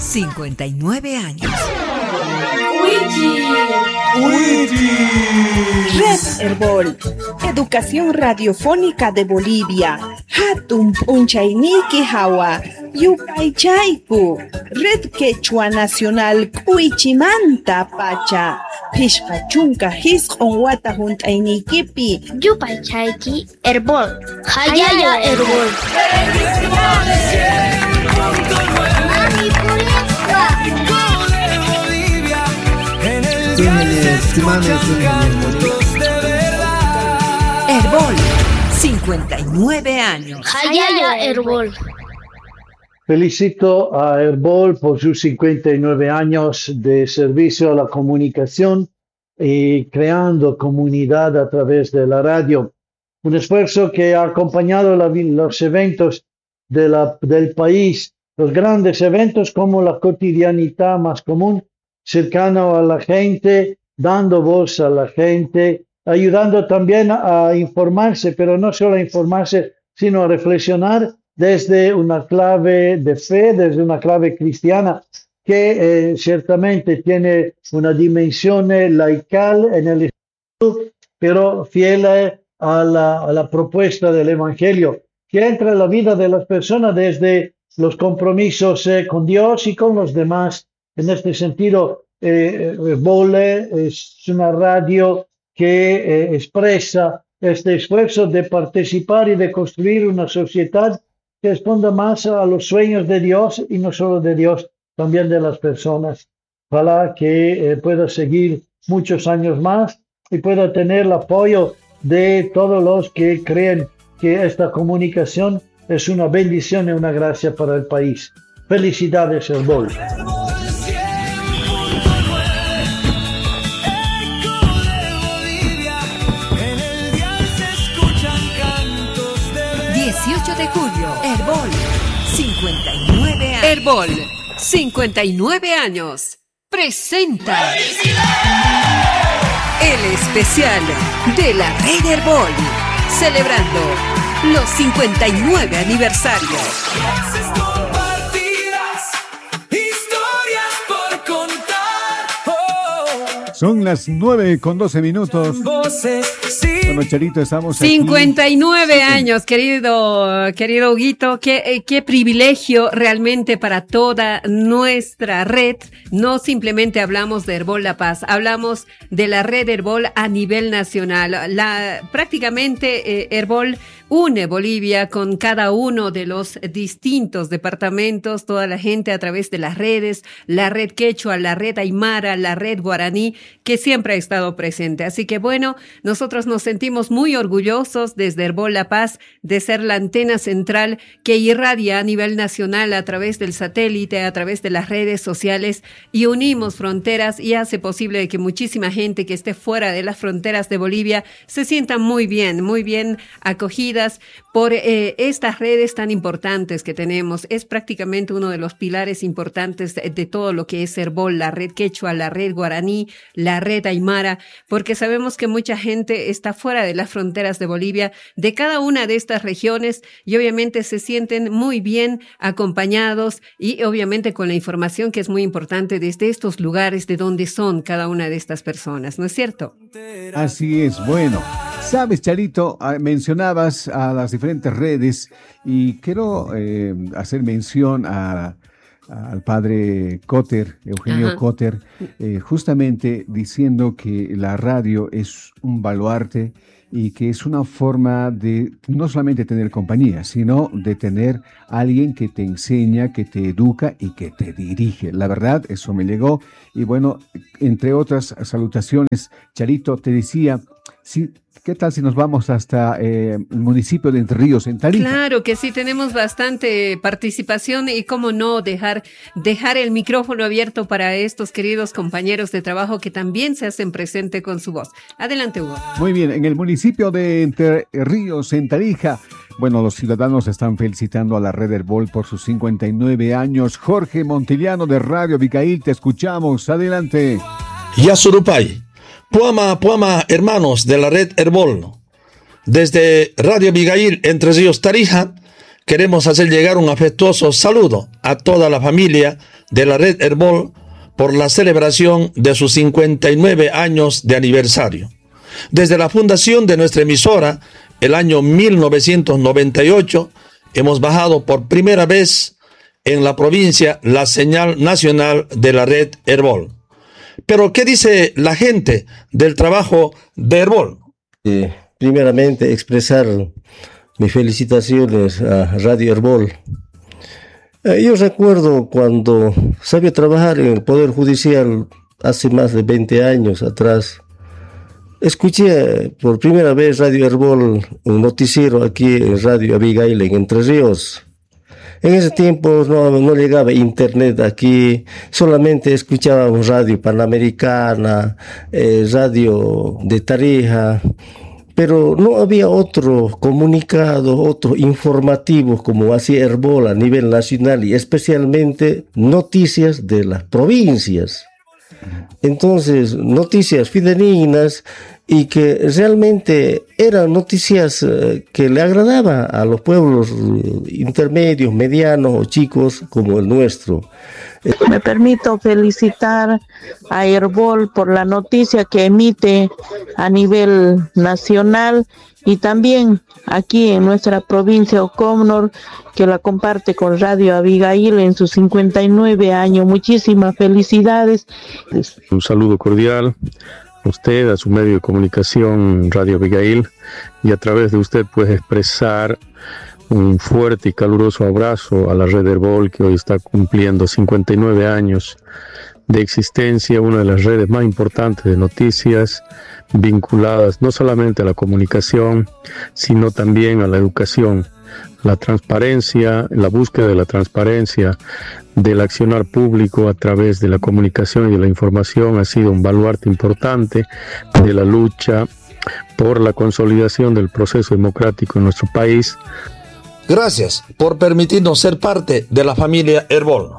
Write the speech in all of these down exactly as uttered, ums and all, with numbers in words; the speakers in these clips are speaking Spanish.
cincuenta y nueve años. Red Herbol, Educación Radiofónica de Bolivia. Hatun Punchayniki Hawa, Yupaychayku. Red Quechua Nacional Cuichimanta Pacha. Pishpachunka Hisqon Wata Juntaynikipi. Yupaychayki Herbol. Hayaya Herbol. Herbol, cincuenta y nueve años. Hayaya Herbol. Felicito a Herbol por sus cincuenta y nueve años de servicio a la comunicación y creando comunidad a través de la radio. Un esfuerzo que ha acompañado la, los eventos de la, del país, los grandes eventos como la cotidianidad más común, cercano a la gente, dando voz a la gente, ayudando también a informarse, pero no solo a informarse, sino a reflexionar desde una clave de fe, desde una clave cristiana, que eh, ciertamente tiene una dimensión eh, laical en el espíritu, pero fiel eh, a, la, a la propuesta del Evangelio, que entra en la vida de las personas desde los compromisos eh, con Dios y con los demás. En este sentido, eh, Vole es una radio que eh, expresa este esfuerzo de participar y de construir una sociedad que responda más a los sueños de Dios y no solo de Dios, también de las personas. Ojalá que eh, pueda seguir muchos años más y pueda tener el apoyo de todos los que creen que esta comunicación es una bendición y una gracia para el país. Felicidades, Herbol. dieciocho de julio, Herbol, cincuenta y nueve años. Herbol, cincuenta y nueve años, presenta el especial de la Red Herbol, celebrando los cincuenta y nueve aniversarios. Son las nueve con doce minutos. Bueno, Charito, estamos cincuenta y nueve aquí. años, querido, querido Huguito. Qué, eh, qué privilegio realmente para toda nuestra red. No simplemente hablamos de Herbol La Paz, hablamos de la red Herbol a nivel nacional. La, prácticamente eh, Herbol une Bolivia con cada uno de los distintos departamentos, toda la gente a través de las redes, la red quechua, la red aymara, la red guaraní, que siempre ha estado presente. Así que bueno, nosotros nos sentimos muy orgullosos desde Herbol La Paz de ser la antena central que irradia a nivel nacional a través del satélite, a través de las redes sociales, y unimos fronteras y hace posible que muchísima gente que esté fuera de las fronteras de Bolivia se sienta muy bien, muy bien acogida por eh, estas redes tan importantes que tenemos. Es prácticamente uno de los pilares importantes de, de todo lo que es Herbol, la red quechua, la red guaraní, la red aymara, porque sabemos que mucha gente está fuera de las fronteras de Bolivia, de cada una de estas regiones, y obviamente se sienten muy bien acompañados y obviamente con la información que es muy importante desde estos lugares de donde son cada una de estas personas, ¿no es cierto? Así es. Bueno, sabes, Charito, mencionabas a las diferentes redes y quiero eh, hacer mención a, a, al padre Cotter, Eugenio Ajá. Cotter, eh, justamente diciendo que la radio es un baluarte y que es una forma de no solamente tener compañía, sino de tener a alguien que te enseña, que te educa y que te dirige. La verdad, eso me llegó. Y bueno, entre otras salutaciones, Charito, te decía, sí, ¿qué tal si nos vamos hasta eh, el municipio de Entre Ríos, en Tarija? Claro que sí, tenemos bastante participación y cómo no dejar, dejar el micrófono abierto para estos queridos compañeros de trabajo que también se hacen presente con su voz. Adelante, Hugo. Muy bien, en el municipio de Entre Ríos, en Tarija, bueno, los ciudadanos están felicitando a la red Herbol por sus cincuenta y nueve años. Jorge Montiliano de Radio Abigail, te escuchamos. Adelante. Yasurupay. Puama, Puama, hermanos de la red Herbol. Desde Radio Abigail, Entre Ríos, Tarija, queremos hacer llegar un afectuoso saludo a toda la familia de la red Herbol por la celebración de sus cincuenta y nueve años de aniversario. Desde la fundación de nuestra emisora, el año mil novecientos noventa y ocho, hemos bajado por primera vez en la provincia la señal nacional de la red Herbol. Pero, ¿qué dice la gente del trabajo de Herbol? Eh, primeramente, expresar mis felicitaciones a Radio Herbol. Eh, yo recuerdo cuando sabía trabajar en el Poder Judicial hace más de veinte años atrás. Escuché por primera vez Radio Herbol, un noticiero aquí en Radio Abigail en Entre Ríos. En ese tiempo no, no llegaba internet aquí, solamente escuchábamos radio panamericana, eh, radio de Tarija, pero no había otro comunicado, otro informativo como hacía Herbol a nivel nacional y especialmente noticias de las provincias. Entonces, noticias fidedignas y que realmente eran noticias eh, que le agradaban a los pueblos eh, intermedios, medianos o chicos como el nuestro. Me permito felicitar a Herbol por la noticia que emite a nivel nacional y también aquí en nuestra provincia Ocomnor, que la comparte con Radio Abigail en sus cincuenta y nueve años. Muchísimas felicidades. Un saludo cordial a usted, a su medio de comunicación Radio Abigail, y a través de usted puede expresar un fuerte y caluroso abrazo a la red Herbol, que hoy está cumpliendo cincuenta y nueve años de existencia, una de las redes más importantes de noticias vinculadas no solamente a la comunicación, sino también a la educación, la transparencia, la búsqueda de la transparencia del accionar público a través de la comunicación y de la información ha sido un baluarte importante de la lucha por la consolidación del proceso democrático en nuestro país. Gracias por permitirnos ser parte de la familia Herbol.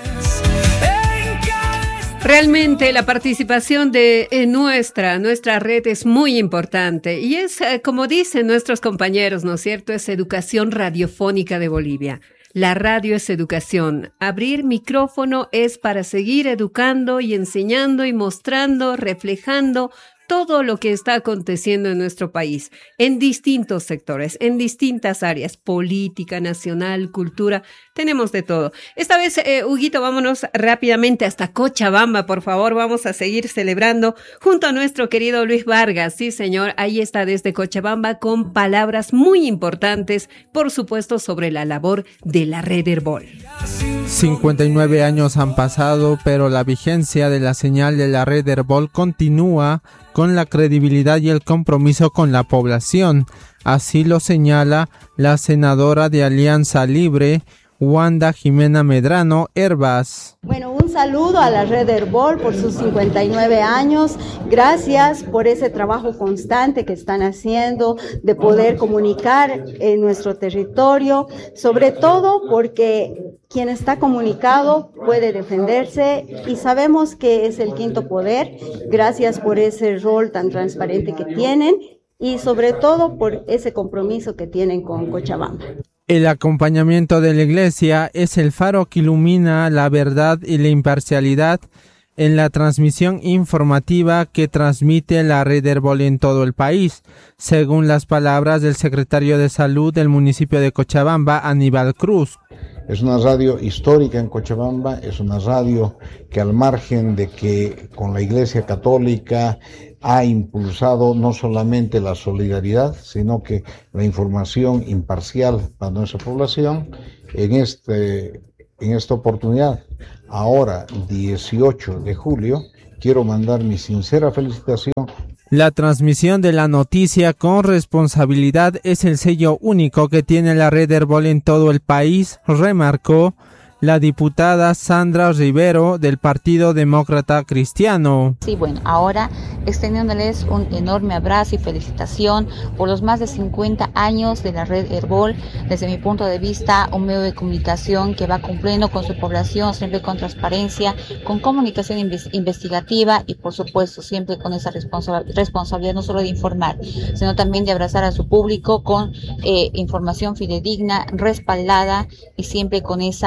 Realmente la participación de eh, nuestra, nuestra red es muy importante y es, eh, como dicen nuestros compañeros, ¿no es cierto?, es educación radiofónica de Bolivia. La radio es educación. Abrir micrófono es para seguir educando y enseñando y mostrando, reflejando todo lo que está aconteciendo en nuestro país, en distintos sectores, en distintas áreas, política, nacional, cultura, tenemos de todo. Esta vez, eh, Huguito, vámonos rápidamente hasta Cochabamba, por favor, vamos a seguir celebrando junto a nuestro querido Luis Vargas, sí señor, ahí está desde Cochabamba con palabras muy importantes, por supuesto, sobre la labor de la red Herbol. cincuenta y nueve años han pasado, pero la vigencia de la señal de la red Herbol continúa con la credibilidad y el compromiso con la población. Así lo señala la senadora de Alianza Libre, Wanda Jimena Medrano Herbas. Bueno, un saludo a la red Herbol por sus cincuenta y nueve años. Gracias por ese trabajo constante que están haciendo de poder comunicar en nuestro territorio, sobre todo porque quien está comunicado puede defenderse y sabemos que es el quinto poder. Gracias por ese rol tan transparente que tienen y sobre todo por ese compromiso que tienen con Cochabamba. El acompañamiento de la Iglesia es el faro que ilumina la verdad y la imparcialidad en la transmisión informativa que transmite la red Herbol en todo el país, según las palabras del secretario de Salud del municipio de Cochabamba, Aníbal Cruz. Es una radio histórica en Cochabamba, es una radio que al margen de que con la Iglesia Católica ha impulsado no solamente la solidaridad, sino que la información imparcial para nuestra población. En, este, en esta oportunidad, ahora dieciocho de julio, quiero mandar mi sincera felicitación. La transmisión de la noticia con responsabilidad es el sello único que tiene la red Herbol en todo el país, remarcó la diputada Sandra Rivero del Partido Demócrata Cristiano. Sí, bueno, ahora extendiéndoles un enorme abrazo y felicitación por los más de cincuenta años de la red Herbol. Desde mi punto de vista, un medio de comunicación que va cumpliendo con su población, siempre con transparencia, con comunicación inves- investigativa y por supuesto siempre con esa responsa- responsabilidad no solo de informar, sino también de abrazar a su público con eh, información fidedigna, respaldada y siempre con esa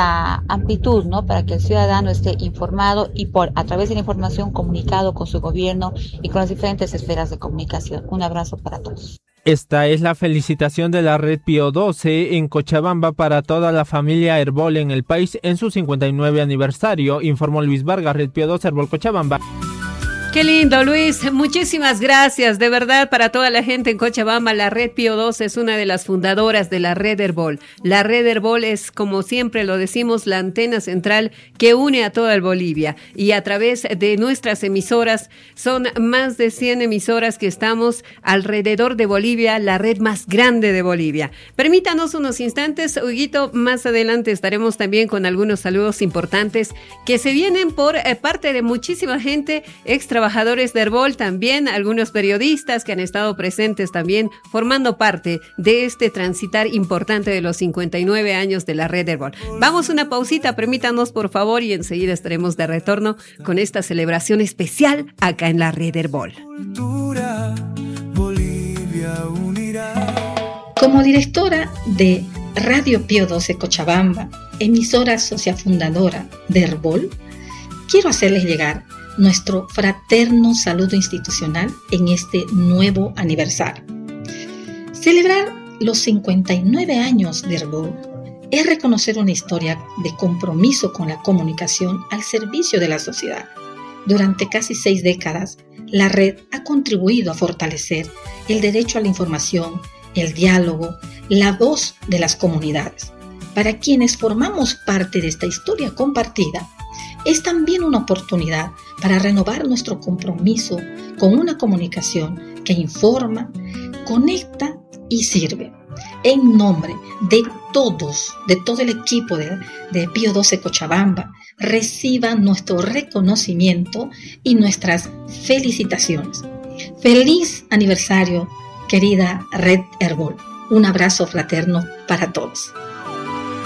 amplitud, ¿no? Para que el ciudadano esté informado y por a través de la información comunicado con su gobierno y con las diferentes esferas de comunicación. Un abrazo para todos. Esta es la felicitación de la Red Pío doce en Cochabamba para toda la familia Herbol en el país en su cincuenta y nueve aniversario, informó Luis Vargas, Red Pío doce Herbol Cochabamba. Qué lindo, Luis. Muchísimas gracias. De verdad, para toda la gente en Cochabamba, la Red Pío doce es una de las fundadoras de la Red Herbol. La Red Herbol es, como siempre lo decimos, la antena central que une a toda el Bolivia. Y a través de nuestras emisoras, son más de cien emisoras que estamos alrededor de Bolivia, la red más grande de Bolivia. Permítanos unos instantes, Huguito. Más adelante estaremos también con algunos saludos importantes que se vienen por eh, parte de muchísima gente extra trabajadores de Herbol, también algunos periodistas que han estado presentes también formando parte de este transitar importante de los cincuenta y nueve años de la Red Herbol. Vamos a una pausita, permítanos por favor, y enseguida estaremos de retorno con esta celebración especial acá en la Red Herbol. Como directora de Radio Pío doce Cochabamba, emisora socia fundadora de Herbol, quiero hacerles llegar nuestro fraterno saludo institucional en este nuevo aniversario. Celebrar los cincuenta y nueve años de Herbol es reconocer una historia de compromiso con la comunicación al servicio de la sociedad. Durante casi seis décadas, la red ha contribuido a fortalecer el derecho a la información, el diálogo, la voz de las comunidades. Para quienes formamos parte de esta historia compartida, es también una oportunidad para renovar nuestro compromiso con una comunicación que informa, conecta y sirve. En nombre de todos, de todo el equipo de, de Pío doce Cochabamba, reciban nuestro reconocimiento y nuestras felicitaciones. ¡Feliz aniversario, querida Red Herbol! Un abrazo fraterno para todos.